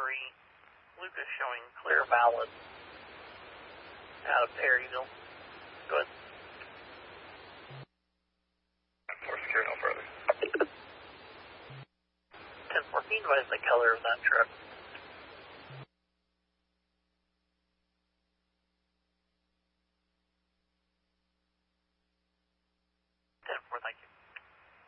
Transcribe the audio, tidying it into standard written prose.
Lucas showing clear valid out of Perryville. Go ahead. 4 secure, no further. 1014, what is the color of that truck? 10-4, thank you.